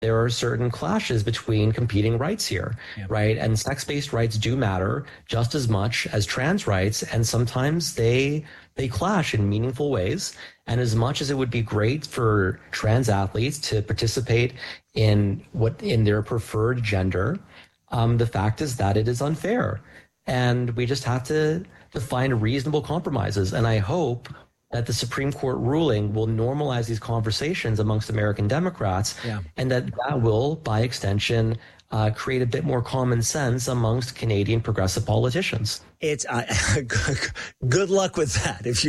there are certain clashes between competing rights here, right? And sex-based rights do matter just as much as trans rights, and sometimes they clash in meaningful ways. And as much as it would be great for trans athletes to participate in their preferred gender, the fact is that it is unfair. And we just have to find reasonable compromises. And I hope that the Supreme Court ruling will normalize these conversations amongst American Democrats, and that will, by extension, create a bit more common sense amongst Canadian progressive politicians. It's good luck with that. If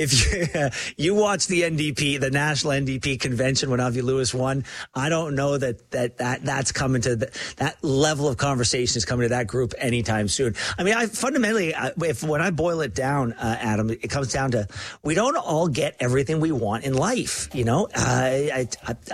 you watch the NDP, the National NDP convention when Avi Lewis won, I don't know that's coming to that level of conversation is coming to that group anytime soon. I mean, when I boil it down, Adam, it comes down to we don't all get everything we want in life. You know, I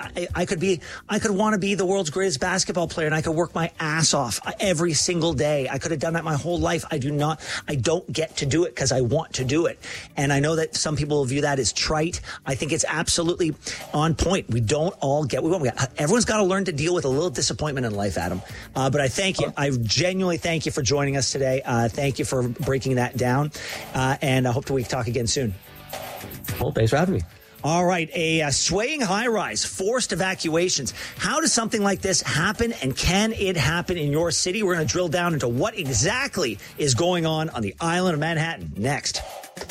could want to be the world's greatest basketball player, and I could work my ass off every single day. I could have done that my whole life. I don't get to do it because I want to do it. And I know that some people will view that as trite. I think it's absolutely on point. We don't all get what we want. Everyone's got to learn to deal with a little disappointment in life, Adam. But I thank you. I genuinely thank you for joining us today. Thank you for breaking that down. And I hope we can talk again soon. Well, thanks for having me. All right, a swaying high-rise, forced evacuations. How does something like this happen, and can it happen in your city? We're going to drill down into what exactly is going on the island of Manhattan next.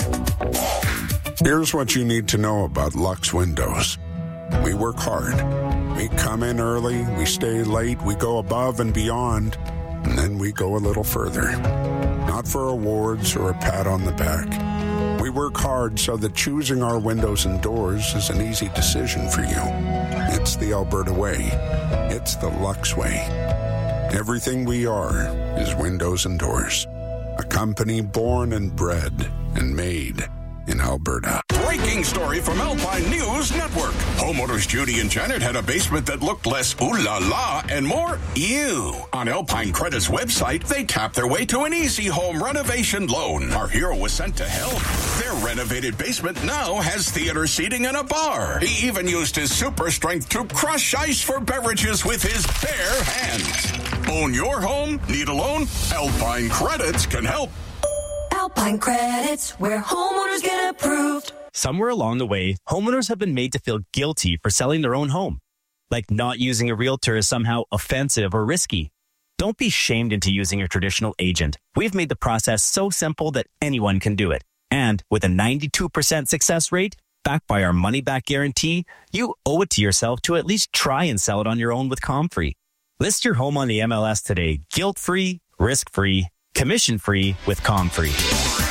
Here's what you need to know about Lux Windows. We work hard. We come in early, we stay late, we go above and beyond, and then we go a little further. Not for awards or a pat on the back. We work hard so that choosing our windows and doors is an easy decision for you. It's the Alberta way. It's the Lux way. Everything we are is windows and doors. A company born and bred and made in Alberta. Breaking story from Alpine News Network. Homeowners Judy and Janet had a basement that looked less ooh la la and more ew. On Alpine Credit's website, they tapped their way to an easy home renovation loan. Our hero was sent to help. Their renovated basement now has theater seating and a bar. He even used his super strength to crush ice for beverages with his bare hands. Own your home? Need a loan? Alpine Credits can help. Alpine Credits, where homeowners get approved. Somewhere along the way, homeowners have been made to feel guilty for selling their own home. Like not using a realtor is somehow offensive or risky. Don't be shamed into using a traditional agent. We've made the process so simple that anyone can do it. And with a 92% success rate, backed by our money-back guarantee, you owe it to yourself to at least try and sell it on your own with Comfree. List your home on the MLS today, guilt-free, risk-free, commission-free with Comfree.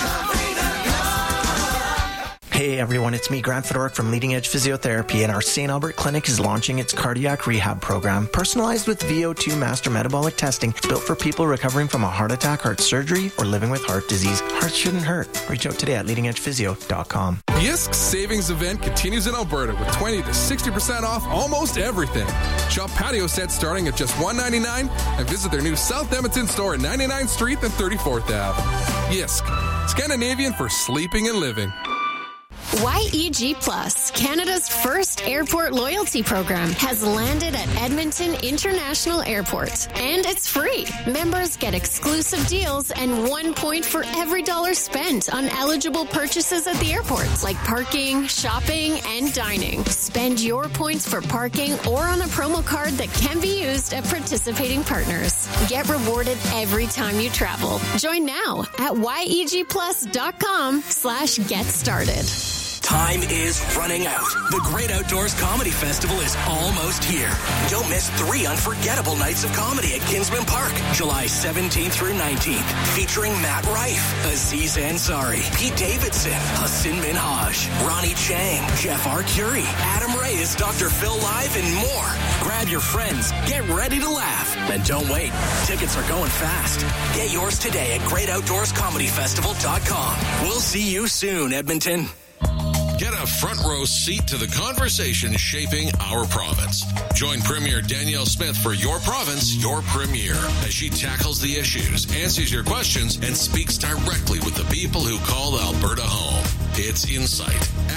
Hey everyone, it's me, Grant Fedoruk from Leading Edge Physiotherapy, and our St. Albert Clinic is launching its cardiac rehab program, personalized with VO2 master metabolic testing, built for people recovering from a heart attack, heart surgery, or living with heart disease. Hearts shouldn't hurt. Reach out today at leadingedgephysio.com. Yisk's savings event continues in Alberta with 20 to 60% off almost everything. Shop patio sets starting at just $199 and visit their new South Edmonton store at 99th Street and 34th Ave. Yisk, Scandinavian for sleeping and living. YEG Plus, Canada's first airport loyalty program, has landed at Edmonton International Airport. And it's free. Members get exclusive deals and 1 point for every dollar spent on eligible purchases at the airport, like parking, shopping, and dining. Spend your points for parking or on a promo card that can be used at participating partners. Get rewarded every time you travel. Join now at yegplus.com/get started. Time is running out. The Great Outdoors Comedy Festival is almost here. Don't miss 3 unforgettable nights of comedy at Kinsman Park, July 17th through 19th, featuring Matt Rife, Aziz Ansari, Pete Davidson, Hassan Minhaj, Ronnie Chang, Jeff Arcuri, Adam Reyes, Dr. Phil Live, and more. Grab your friends, get ready to laugh, and don't wait. Tickets are going fast. Get yours today at GreatOutdoorsComedyFestival.com. We'll see you soon, Edmonton. Get a front row seat to the conversation shaping our province. Join Premier Danielle Smith for Your Province, Your Premier, as she tackles the issues, answers your questions, and speaks directly with the people who call Alberta home. It's insight,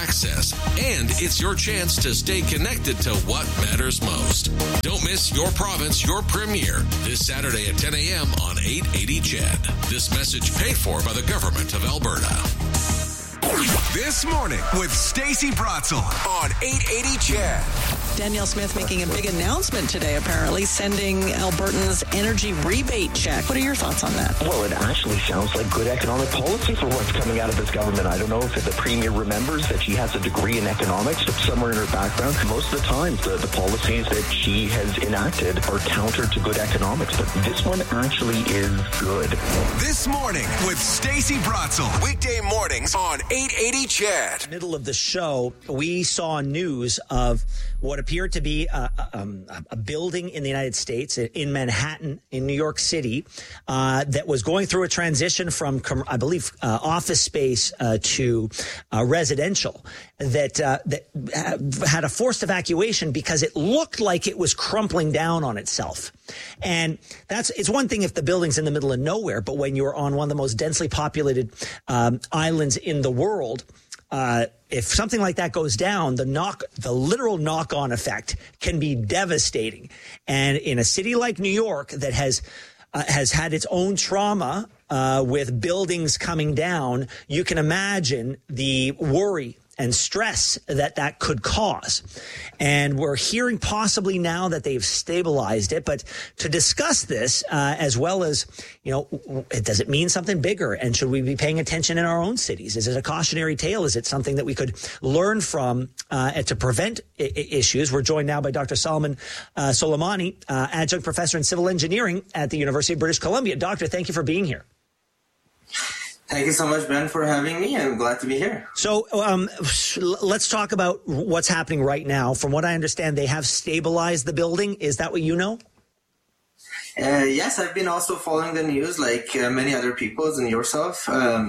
access, and it's your chance to stay connected to what matters most. Don't miss Your Province, Your Premier this Saturday at 10 a.m. on 880 CHED. This message paid for by the Government of Alberta. This morning with Stacey Bratzel on 880 CHED. Danielle Smith making a big announcement today, apparently, sending Albertans energy rebate check. What are your thoughts on that? Well, it actually sounds like good economic policy for what's coming out of this government. I don't know if the Premier remembers that she has a degree in economics somewhere in her background. Most of the time, the policies that she has enacted are counter to good economics, but this one actually is good. This morning with Stacey Bratzel. Weekday mornings on 880 CHED. Middle of the show, we saw news of what appeared to be a building in the United States, in Manhattan, in New York City, that was going through a transition from, I believe, office space to residential, that had a forced evacuation because it looked like it was crumpling down on itself. And it's one thing if the building's in the middle of nowhere, but when you're on one of the most densely populated islands in the world, if something like that goes down, the literal knock-on effect can be devastating. And in a city like New York that has had its own trauma with buildings coming down, you can imagine the worry and stress that could cause. And we're hearing possibly now that they've stabilized it. But to discuss this, as well as, does it mean something bigger? And should we be paying attention in our own cities? Is it a cautionary tale? Is it something that we could learn from to prevent issues? We're joined now by Dr. Salman Soleimani, adjunct professor in civil engineering at the University of British Columbia. Doctor, thank you for being here. Thank you so much, Ben, for having me. I'm glad to be here. So let's talk about what's happening right now. From what I understand, they have stabilized the building. Is that what you know? Yes, I've been also following the news like many other people and yourself.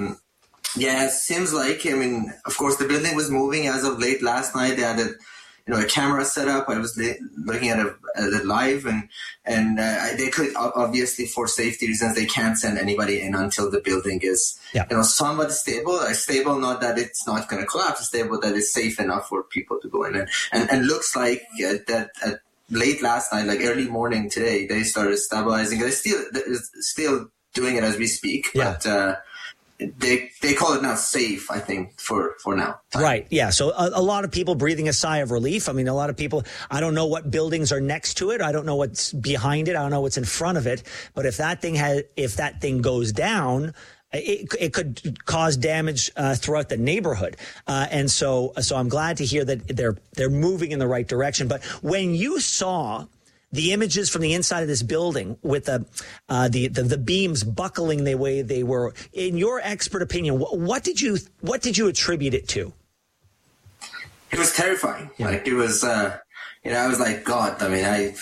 It seems like, of course, the building was moving as of late last night. They had a camera set up. I was looking at it live, and they could obviously, for safety reasons, they can't send anybody in until the building is somewhat stable. Stable, not that it's not going to collapse. Stable that it's safe enough for people to go in. And looks like that late last night, like early morning today, they started stabilizing. They're still doing it as we speak, but. They call it now safe, I think, for now. Right. Yeah. So a lot of people breathing a sigh of relief. I mean, a lot of people, I don't know what buildings are next to it. I don't know what's behind it. I don't know what's in front of it. But if that thing goes down, it could cause damage throughout the neighborhood. And so I'm glad to hear that they're moving in the right direction. But when you saw the images from the inside of this building with the beams buckling the way they were, in your expert opinion, what did you attribute it to? It was terrifying. Yeah. Like it was, I was like, God. I mean,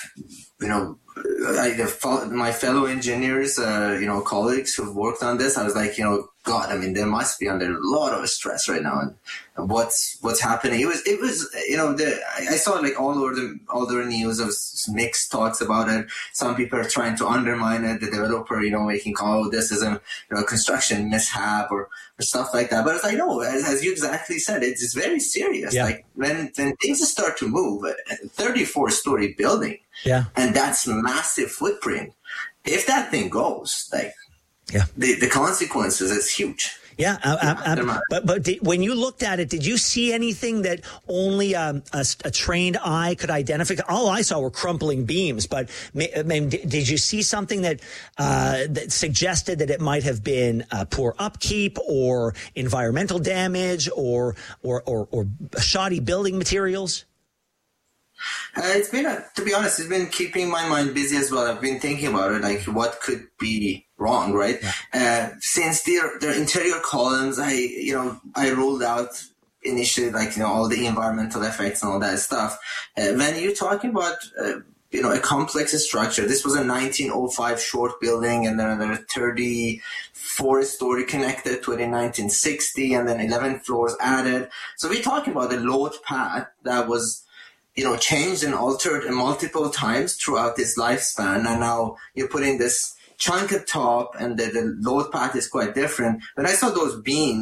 my fellow engineers, colleagues who've worked on this, I was like, God, I mean, they must be under a lot of stress right now. And what's happening? It was, I saw like all over the news of mixed thoughts about it. Some people are trying to undermine it. The developer, making, this is a construction mishap or stuff like that. But it's like, no, as you exactly said, it's very serious. Yeah. Like when things start to move, a 34-story building, and that's massive footprint. If that thing goes, the consequences is huge. Yeah, but when you looked at it, did you see anything that only a trained eye could identify? All I saw were crumpling beams, but did you see something that suggested that it might have been poor upkeep or environmental damage or shoddy building materials? It's been, to be honest, it's been keeping my mind busy as well. I've been thinking about it, like what could be wrong, right? Yeah. Since their interior columns, I ruled out initially, all the environmental effects and all that stuff. When you're talking about, a complex structure, this was a 1905 short building, and then another 34-story connected to it in 1960, and then 11 floors added. So we're talking about a load path that was changed and altered multiple times throughout its lifespan. And now you're putting this chunk at top and the load path is quite different. When I saw those beams,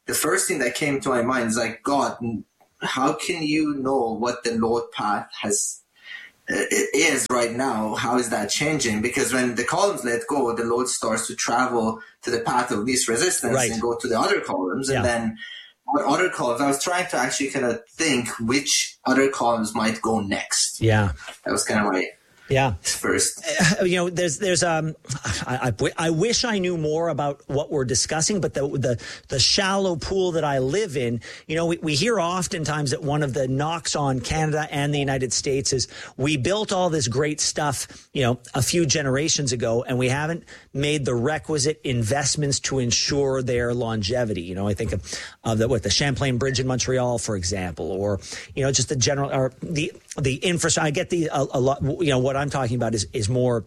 the first thing that came to my mind is like, God, how can you know what the load path is right now? How is that changing? Because when the columns let go, the load starts to travel to the path of least resistance and go to the other columns. And then what other columns? I was trying to actually kind of think which other columns might go next. Yeah. That was kind of my first. I wish I knew more about what we're discussing, but the shallow pool that I live in, we hear oftentimes that one of the knocks on Canada and the United States is we built all this great stuff, a few generations ago, and we haven't made the requisite investments to ensure their longevity. I think of the Champlain Bridge in Montreal, for example, or, just the general, or the infrastructure. I get a lot, what I'm talking about is more,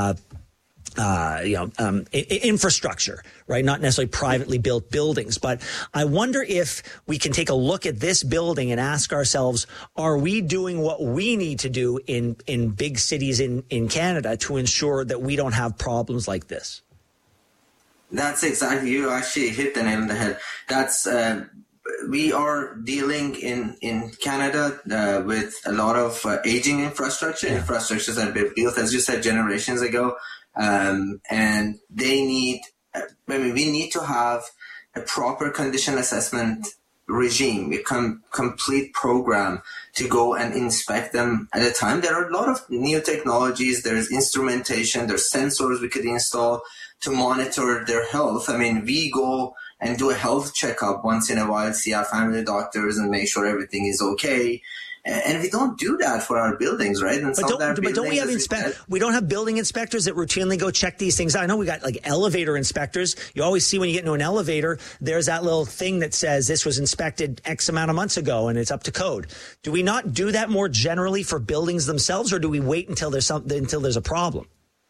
infrastructure, right? Not necessarily privately built buildings. But I wonder if we can take a look at this building and ask ourselves, are we doing what we need to do in big cities in Canada to ensure that we don't have problems like this? That's exactly, you actually hit the nail on the head. That's, we are dealing in Canada with a lot of aging infrastructure. Infrastructures that have been built, as you said, generations ago. And they need, we need to have a proper condition assessment regime, a complete program to go and inspect them at a time. There are a lot of new technologies. There's instrumentation, there's sensors we could install to monitor their health. We go and do a health checkup once in a while, see our family doctors and make sure everything is okay. And we don't do that for our buildings, right? And but don't we have we don't have building inspectors that routinely go check these things out? I know we got like elevator inspectors. You always see when you get into an elevator, there's that little thing that says this was inspected X amount of months ago and it's up to code. Do we not do that more generally for buildings themselves, or do we wait until there's a problem?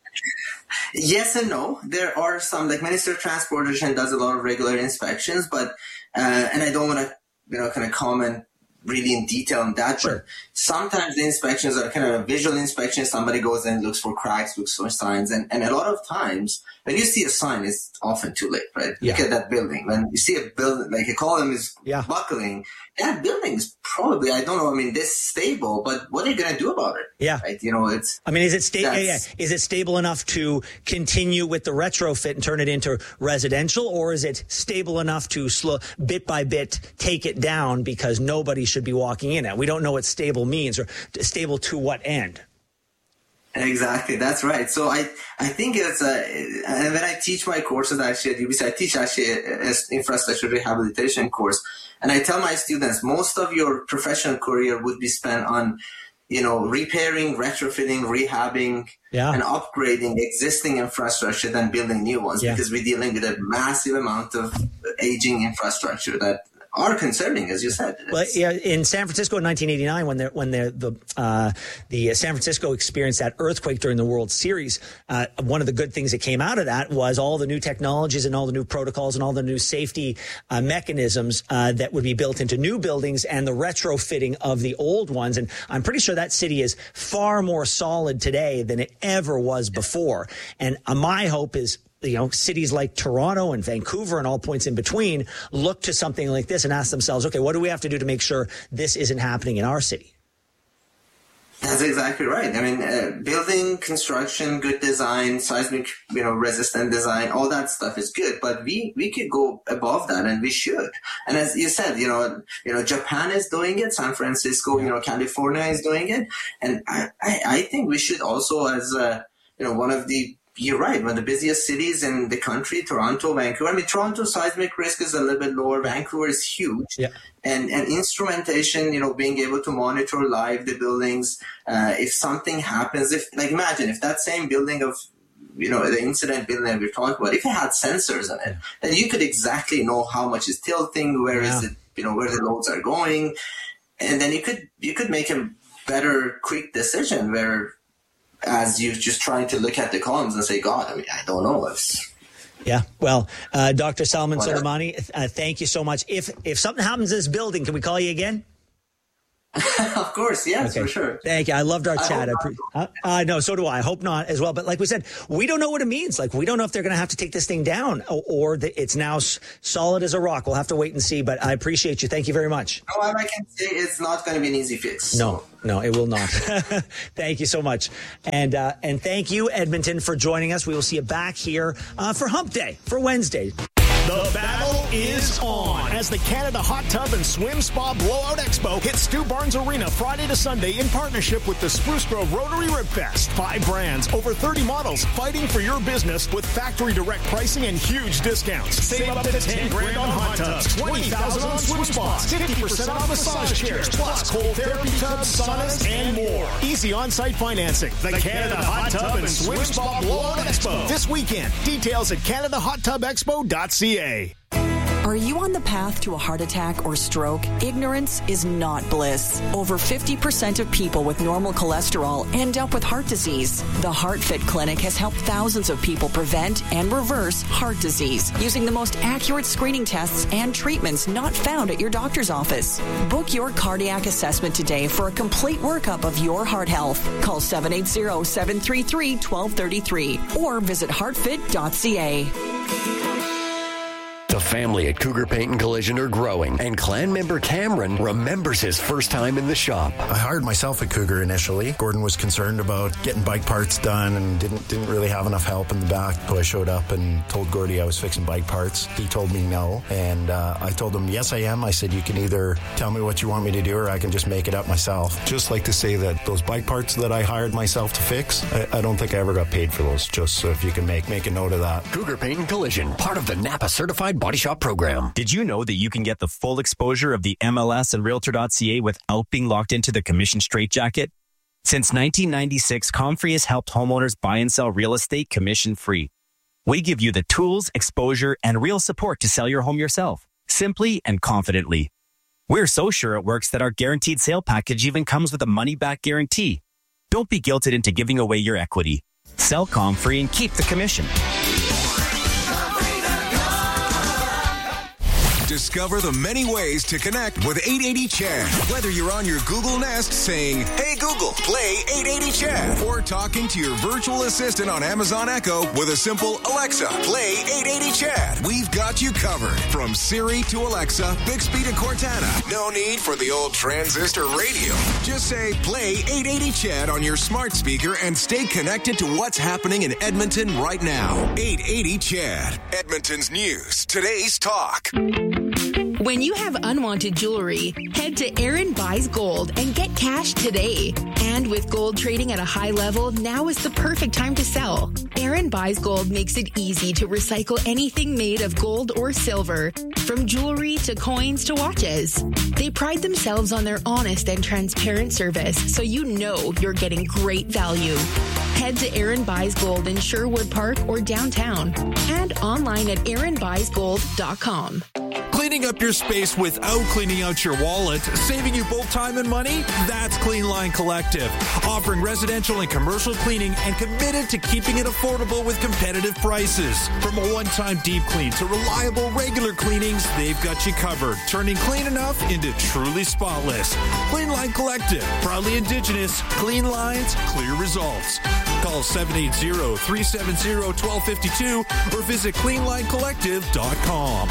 Yes and no. There are some, like Minister of Transportation does a lot of regular inspections, but and I don't want to kind of comment really in detail on that. Sure. But sometimes the inspections are kind of a visual inspection. Somebody goes and looks for cracks, looks for signs, and a lot of times when you see a sign, it's often too late, right? Look at that building. When you see a building, like a column is buckling, that building is probably, I don't know, this stable, but what are you going to do about it? Yeah. Right? Is it stable? Is it stable enough to continue with the retrofit and turn it into residential, or is it stable enough to bit by bit take it down because nobody should be walking in it? We don't know what stable means, or stable to what end. Exactly, that's right. So I think it's and when I teach my courses actually at UBC, I teach actually an infrastructure rehabilitation course, and I tell my students most of your professional career would be spent on, repairing, retrofitting, rehabbing, and upgrading existing infrastructure than building new ones, because we're dealing with a massive amount of aging infrastructure that are concerning, as you said. Well, in San Francisco in 1989, when the San Francisco experienced that earthquake during the World Series, one of the good things that came out of that was all the new technologies and all the new protocols and all the new safety mechanisms that would be built into new buildings and the retrofitting of the old ones. And I'm pretty sure that city is far more solid today than it ever was before. And my hope is, cities like Toronto and Vancouver and all points in between look to something like this and ask themselves, okay, what do we have to do to make sure this isn't happening in our city? That's exactly right. Building, construction, good design, seismic, resistant design, all that stuff is good, but we could go above that, and we should. And as you said, Japan is doing it, San Francisco, California is doing it. And I think we should also, as, one of the, you're right, one of the busiest cities in the country, Toronto, Vancouver. Toronto's seismic risk is a little bit lower. Vancouver is huge. Yeah. And instrumentation, being able to monitor live the buildings. If something happens, imagine if that same building of, the incident building that we're talking about, if it had sensors in it, then you could exactly know how much is tilting, where is it, where the loads are going. And then you could make a better, quick decision where, as you're just trying to look at the columns and say, God, I don't know. Yeah. Well, Dr. Salman Soleimani, thank you so much. If something happens in this building, can we call you again? Of course, yes, for sure. Thank you. I loved our chat. No, so do I. I hope not as well. But like we said, we don't know what it means. Like, we don't know if they're going to have to take this thing down or it's now solid as a rock. We'll have to wait and see. But I appreciate you. Thank you very much. No, I can say it's not going to be an easy fix. No, it will not. Thank you so much. And thank you, Edmonton, for joining us. We will see you back here for Hump Day, for Wednesday. The battle is on as the Canada Hot Tub and Swim Spa Blowout Expo hits Stu Barnes Arena Friday to Sunday in partnership with the Spruce Grove Rotary Rib Fest. 5 brands, over 30 models fighting for your business with factory direct pricing and huge discounts. Save up to 10 grand on hot tubs, 20,000 on swim spas, 50% on massage chairs, plus cold therapy tubs, saunas, and more. Easy on-site financing. The Canada Hot Tub and Swim Spa Blowout Expo this weekend. Details at CanadaHotTubExpo.ca. Are you on the path to a heart attack or stroke? Ignorance is not bliss. Over 50% of people with normal cholesterol end up with heart disease. The HeartFit Clinic has helped thousands of people prevent and reverse heart disease using the most accurate screening tests and treatments not found at your doctor's office. Book your cardiac assessment today for a complete workup of your heart health. Call 780-733-1233 or visit heartfit.ca. The family at Cougar Paint and Collision are growing, and clan member Cameron remembers his first time in the shop. I hired myself at Cougar initially. Gordon was concerned about getting bike parts done and didn't really have enough help in the back. So I showed up and told Gordy I was fixing bike parts. He told me no, and I told him, yes, I am. I said, you can either tell me what you want me to do or I can just make it up myself. Just like to say that those bike parts that I hired myself to fix, I don't think I ever got paid for those, just so if you can make a note of that. Cougar Paint and Collision, part of the Napa Certified Body Shop program. Did you know that you can get the full exposure of the MLS and Realtor.ca without being locked into the commission straitjacket? Since 1996, Comfrey has helped homeowners buy and sell real estate commission-free. We give you the tools, exposure, and real support to sell your home yourself, simply and confidently. We're so sure it works that our guaranteed sale package even comes with a money-back guarantee. Don't be guilted into giving away your equity. Sell Comfrey and keep the commission. Discover the many ways to connect with 880 Chad. Whether you're on your Google Nest saying, hey Google, play 880 Chad. Or talking to your virtual assistant on Amazon Echo with a simple Alexa, play 880 Chad. We've got you covered. From Siri to Alexa, Bixby to Cortana. No need for the old transistor radio. Just say, play 880 Chad on your smart speaker and stay connected to what's happening in Edmonton right now. 880 Chad. Edmonton's news. Today's talk. When you have unwanted jewelry, head to Aaron Buys Gold and get cash today. And with gold trading at a high level, now is the perfect time to sell. Aaron Buys Gold makes it easy to recycle anything made of gold or silver, from jewelry to coins to watches. They pride themselves on their honest and transparent service, so you know you're getting great value. Head to Aaron Buys Gold in Sherwood Park or downtown, and online at aaronbuysgold.com. Cleaning up your space without cleaning out your wallet, saving you both time and money? That's Clean Line Collective, offering residential and commercial cleaning and committed to keeping it affordable with competitive prices. From a one-time deep clean to reliable regular cleanings, they've got you covered, turning clean enough into truly spotless. Clean Line Collective, proudly Indigenous, clean lines, clear results. Call 780-370-1252 or visit cleanlinecollective.com.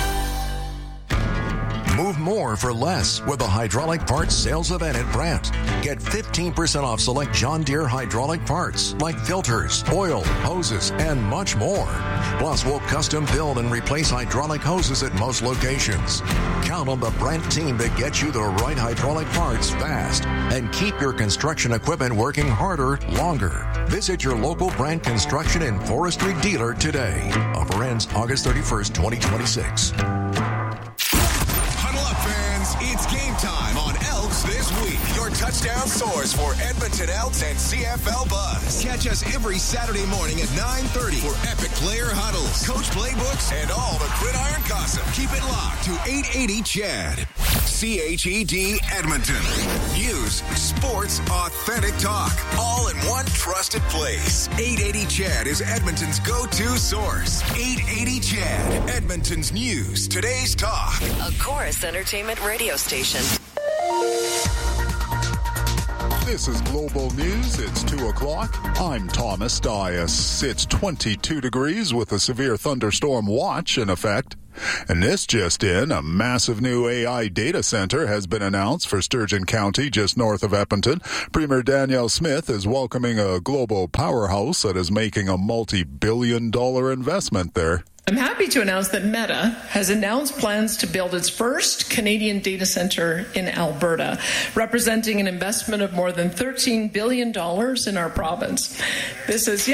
Move more for less with the hydraulic parts sales event at Brandt. Get 15% off select John Deere hydraulic parts like filters, oil, hoses, and much more. Plus, we'll custom build and replace hydraulic hoses at most locations. Count on the Brandt team to get you the right hydraulic parts fast and keep your construction equipment working harder, longer. Visit your local Brandt Construction and Forestry dealer today. Offer ends August 31st, 2026. It's game time on Elks This Week. Your touchdown source for Edmonton Elks and CFL Buzz. Catch us every Saturday morning at 9:30 for epic player huddles, coach playbooks, and all the gridiron gossip. Keep it locked to 880 Chad. CHED Edmonton. News, sports, authentic talk. All in one trusted place. 880 Chad is Edmonton's go-to source. 880 Chad. Edmonton's news. Today's talk. A Chorus Entertainment radio station. This is Global News. It's 2 o'clock. I'm Thomas Dias. It's 22 degrees with a severe thunderstorm watch in effect. And this just in, a massive new AI data center has been announced for Sturgeon County, just north of Edmonton. Premier Danielle Smith is welcoming a global powerhouse that is making a multi-billion-dollar investment there. I'm happy to announce that Meta has announced plans to build its first Canadian data center in Alberta, representing an investment of more than $13 billion in our province. This is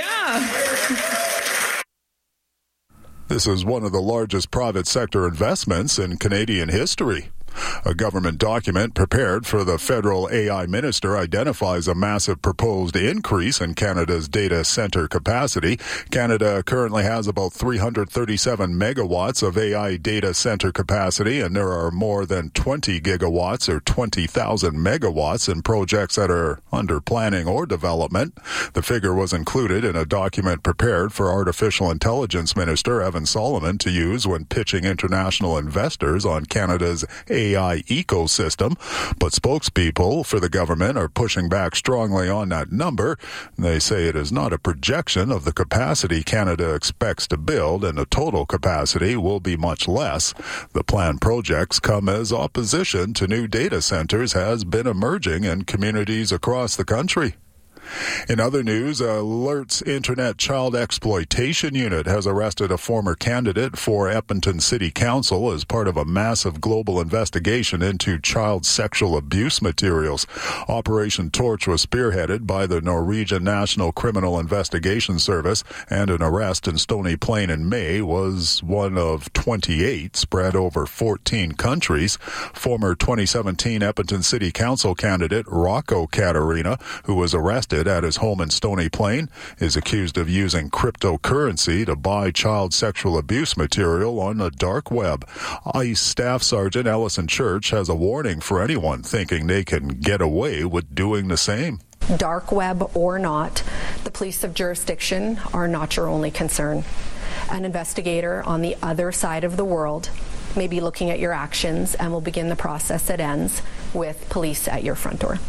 one of the largest private sector investments in Canadian history. A government document prepared for the federal AI minister identifies a massive proposed increase in Canada's data center capacity. Canada currently has about 337 megawatts of AI data center capacity, and there are more than 20 gigawatts or 20,000 megawatts in projects that are under planning or development. The figure was included in a document prepared for Artificial Intelligence Minister Evan Solomon to use when pitching international investors on Canada's AI ecosystem, but spokespeople for the government are pushing back strongly on that number. They say it is not a projection of the capacity Canada expects to build, and the total capacity will be much less. The planned projects come as opposition to new data centers has been emerging in communities across the country. In other news, Alert's Internet Child Exploitation Unit has arrested a former candidate for Edmonton City Council as part of a massive global investigation into child sexual abuse materials. Operation Torch was spearheaded by the Norwegian National Criminal Investigation Service, and an arrest in Stony Plain in May was one of 28 spread over 14 countries. Former 2017 Edmonton City Council candidate Rocco Caterina, who was arrested at his home in Stony Plain, is accused of using cryptocurrency to buy child sexual abuse material on the dark web. ICE Staff Sergeant Ellison Church has a warning for anyone thinking they can get away with doing the same. Dark web or not, the police of jurisdiction are not your only concern. An investigator on the other side of the world may be looking at your actions and will begin the process that ends with police at your front door.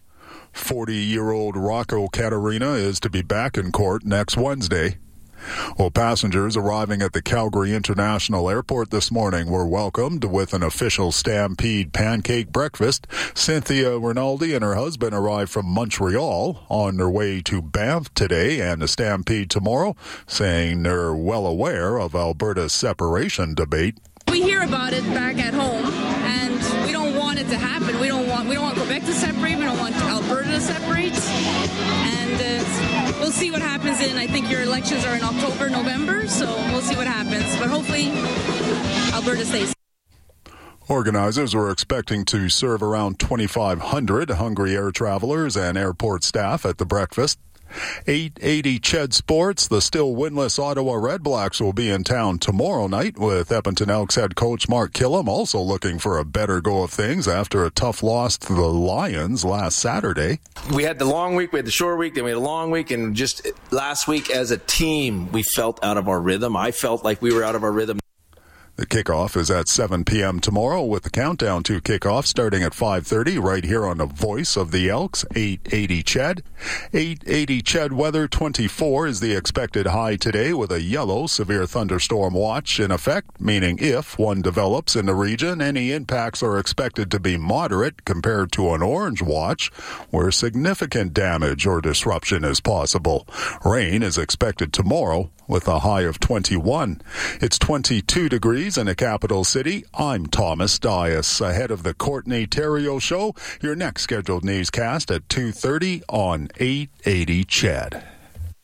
40-year-old Rocco Caterina is to be back in court next Wednesday. Well, passengers arriving at the Calgary International Airport this morning were welcomed with an official Stampede pancake breakfast. Cynthia Rinaldi and her husband arrived from Montreal on their way to Banff today and the Stampede tomorrow, saying they're well aware of Alberta's separation debate. We hear about it back at home, and we don't want it to happen. We don't want Quebec to separate. We don't want Alberta to separate. And we'll see what happens I think your elections are in October, November, so we'll see what happens. But hopefully, Alberta stays. Organizers were expecting to serve around 2,500 hungry air travelers and airport staff at the breakfast. 880 Ched Sports, the still winless Ottawa Redblacks will be in town tomorrow night with Edmonton Elks head coach Mark Killam also looking for a better go of things after a tough loss to the Lions last Saturday. We had the long week, we had the short week, then we had a long week, and just last week as a team, we felt out of our rhythm. I felt like we were out of our rhythm. The kickoff is at 7 p.m. tomorrow with the countdown to kickoff starting at 5:30 right here on the Voice of the Elks, 880 Ched. 880 Ched weather, 24 is the expected high today with a yellow severe thunderstorm watch in effect, meaning if one develops in the region, any impacts are expected to be moderate compared to an orange watch where significant damage or disruption is possible. Rain is expected tomorrow with a high of 21. It's 22 degrees in the capital city. I'm Thomas Dias. Ahead of the Courtney Theriault Show, your next scheduled newscast at 2:30 on 880 Ched.